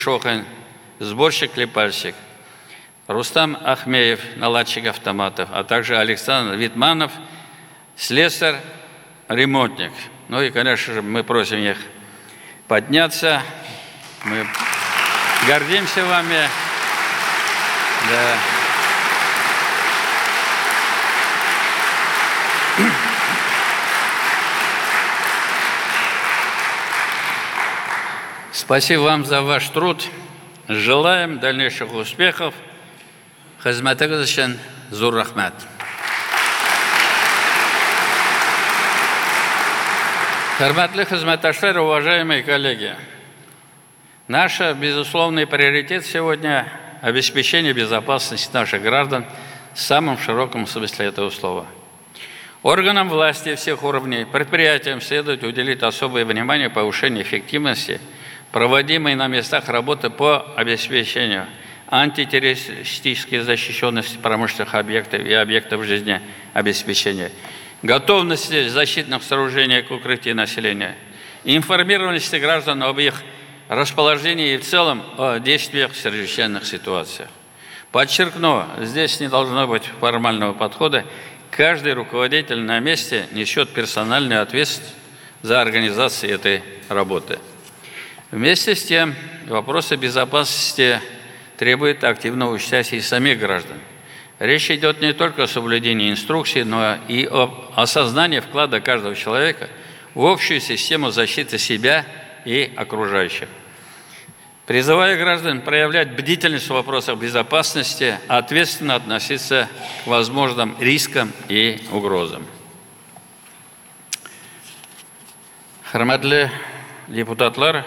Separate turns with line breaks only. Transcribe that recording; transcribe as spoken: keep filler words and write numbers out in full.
Шохин, сборщик-клепальщик, Рустам Ахмеев, наладчик автоматов, а также Александр Витманов, слесарь, ремонтник. Ну и, конечно же, мы просим их подняться. Мы гордимся вами. Да. Спасибо вам за ваш труд. Желаем дальнейших успехов. Хизмәтегез өчен зур рахмәт. Хөрмәтле хезмәттәшләр, уважаемые коллеги, наш безусловный приоритет сегодня – обеспечение безопасности наших граждан в самом широком смысле этого слова. Органам власти всех уровней, предприятиям следует уделить особое внимание повышению эффективности проводимой на местах работы по обеспечению антитеррористической защищенности промышленных объектов и объектов жизнеобеспечения, готовности защитных сооружений к укрытию населения, информированности граждан об их расположении и в целом о действиях в чрезвычайных ситуациях. Подчеркну, здесь не должно быть формального подхода. Каждый руководитель на месте несет персональную ответственность за организацию этой работы. Вместе с тем, вопросы безопасности требуют активного участия и самих граждан. Речь идет не только о соблюдении инструкций, но и об осознании вклада каждого человека в общую систему защиты себя и окружающих. Призываю граждан проявлять бдительность в вопросах безопасности, ответственно относиться к возможным рискам и угрозам. Хөрмәтле депутатлар,